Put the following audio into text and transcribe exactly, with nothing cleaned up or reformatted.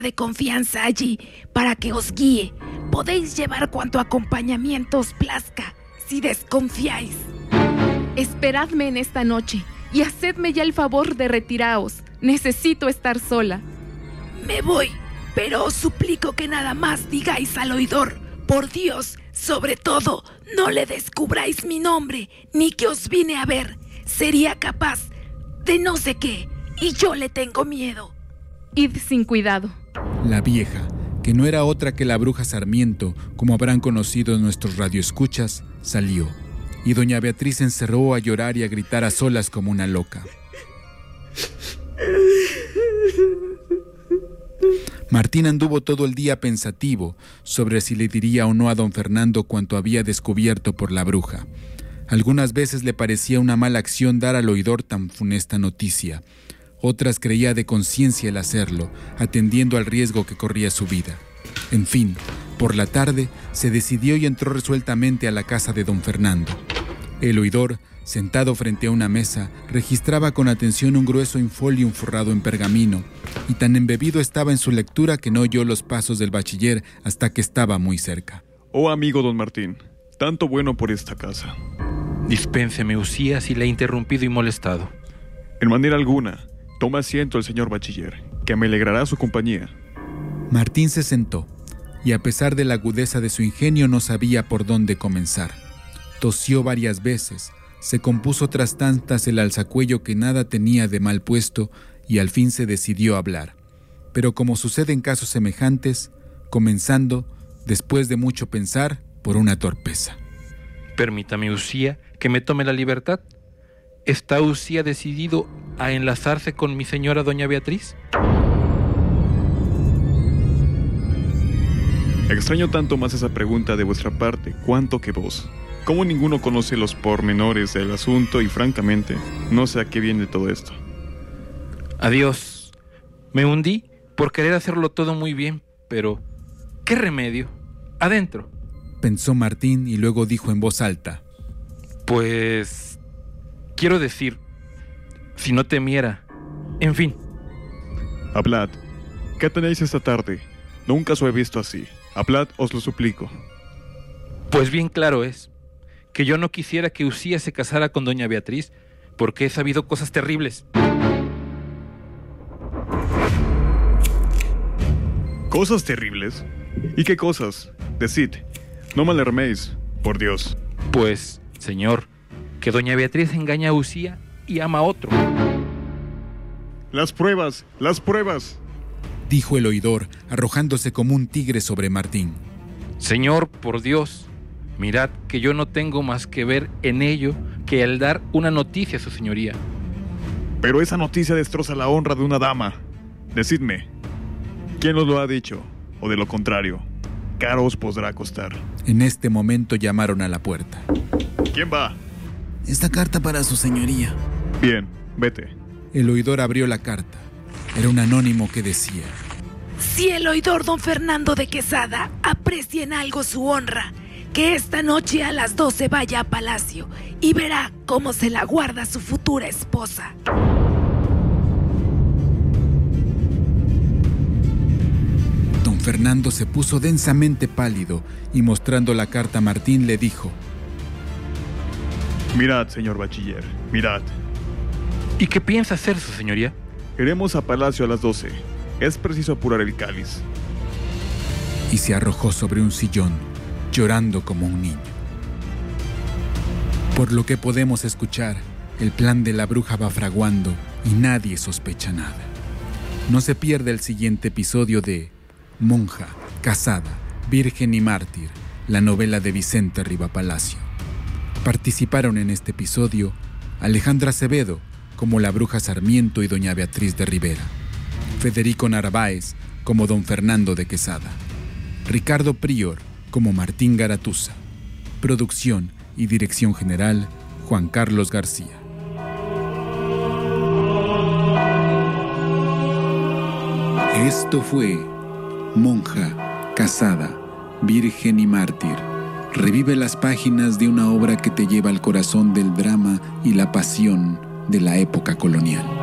de confianza allí para que os guíe. Podéis llevar cuanto acompañamiento os plazca, si desconfiáis. Esperadme en esta noche y hacedme ya el favor de retiraos. Necesito estar sola. Me voy, pero os suplico que nada más digáis al oidor. Por Dios, sobre todo, no le descubráis mi nombre, ni que os vine a ver. Sería capaz de no sé qué, y yo le tengo miedo. Id sin cuidado. La vieja, que no era otra que la bruja Sarmiento, como habrán conocido nuestros radioescuchas, salió, y doña Beatriz se encerró a llorar y a gritar a solas como una loca. Martín anduvo todo el día pensativo sobre si le diría o no a don Fernando cuanto había descubierto por la bruja. Algunas veces le parecía una mala acción dar al oidor tan funesta noticia. Otras creía de conciencia el hacerlo, atendiendo al riesgo que corría su vida. En fin, por la tarde se decidió y entró resueltamente a la casa de don Fernando. El oidor, sentado frente a una mesa, registraba con atención un grueso infolium forrado en pergamino, y tan embebido estaba en su lectura que no oyó los pasos del bachiller hasta que estaba muy cerca. Oh amigo don Martín, tanto bueno por esta casa. Dispénseme, Usía, si le he interrumpido y molestado. En manera alguna. Toma asiento el señor bachiller, que me alegrará su compañía. Martín se sentó, y a pesar de la agudeza de su ingenio no sabía por dónde comenzar. Tosió varias veces, se compuso tras tantas el alzacuello que nada tenía de mal puesto, y al fin se decidió a hablar. Pero como sucede en casos semejantes, comenzando, después de mucho pensar, por una torpeza. Permítame, Usía, que me tome la libertad. ¿Está Usía decidido a enlazarse con mi señora doña Beatriz? Extraño tanto más esa pregunta de vuestra parte, cuanto que vos. Como ninguno conoce los pormenores del asunto y francamente, no sé a qué viene todo esto. Adiós. Me hundí por querer hacerlo todo muy bien, pero ¿qué remedio? Adentro. Pensó Martín y luego dijo en voz alta. Pues... quiero decir, si no temiera, en fin. Hablad. ¿Qué tenéis esta tarde? Nunca os he visto así. Hablad, os lo suplico. Pues bien claro es, que yo no quisiera que Usía se casara con doña Beatriz, porque he sabido cosas terribles. ¿Cosas terribles? ¿Y qué cosas? Decid, no me alarméis, por Dios. Pues, señor, que doña Beatriz engaña a Usía y ama a otro. Las pruebas, las pruebas, dijo el oidor, arrojándose como un tigre sobre Martín. Señor, por Dios, mirad que yo no tengo más que ver en ello que el dar una noticia a su señoría. Pero esa noticia destroza la honra de una dama. Decidme, ¿quién os lo ha dicho? O de lo contrario, caro os podrá costar. En este momento llamaron a la puerta. ¿Quién va? Esta carta para su señoría. Bien, vete. El oidor abrió la carta. Era un anónimo que decía: si el oidor don Fernando de Quesada aprecia en algo su honra, que esta noche a las doce vaya a palacio y verá cómo se la guarda su futura esposa. Don Fernando se puso densamente pálido y mostrando la carta a Martín le dijo: mirad, señor bachiller, mirad. ¿Y qué piensa hacer su señoría? Iremos a palacio a las doce. Es preciso apurar el cáliz. Y se arrojó sobre un sillón, llorando como un niño. Por lo que podemos escuchar, el plan de la bruja va fraguando y nadie sospecha nada. No se pierde el siguiente episodio de Monja, Casada, Virgen y Mártir, la novela de Vicente Rivapalacio. Participaron en este episodio Alejandra Acevedo, como la bruja Sarmiento y doña Beatriz de Rivera, Federico Narváez como don Fernando de Quesada, Ricardo Prior como Martín Garatuza, producción y dirección general Juan Carlos García. Esto fue Monja, Casada, Virgen y Mártir. Revive las páginas de una obra que te lleva al corazón del drama y la pasión de la época colonial.